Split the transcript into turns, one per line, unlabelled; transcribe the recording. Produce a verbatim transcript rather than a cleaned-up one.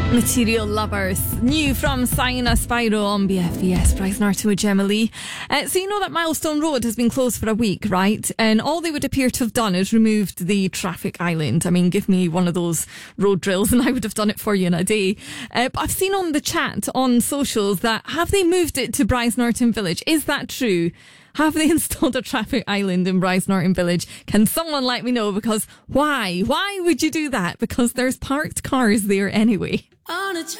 Material Lovers, new from Sienna Spyro on B F B S, Bryce Norton with Gemma Lee. Uh, so you know that Milestone Road has been closed for a week, right? And all they would appear to have done is removed the traffic island. I mean, give me one of those road drills and I would have done it for you in a day. Uh, but I've seen on the chat on socials that have they moved it to Bryce Norton Village? Is that true? Have they installed a traffic island in Bryce Norton Village? Can someone let me know? Because why? Why would you do that? Because there's parked cars there anyway.